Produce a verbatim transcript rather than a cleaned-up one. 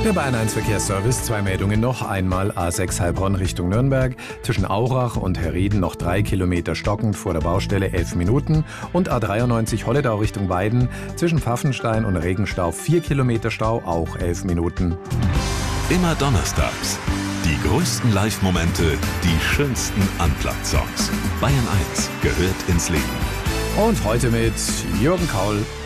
Der Bayern eins Verkehrsservice, zwei Meldungen noch. Einmal A sechs Heilbronn Richtung Nürnberg, zwischen Aurach und Herrieden noch drei Kilometer stockend vor der Baustelle, elf Minuten. Und A dreiundneunzig Holledau Richtung Weiden, zwischen Pfaffenstein und Regenstau vier Kilometer Stau, auch elf Minuten. Immer donnerstags. Die größten Live-Momente, die schönsten Unplugged-Songs. Bayern eins gehört ins Leben. Und heute mit Jürgen Kaul.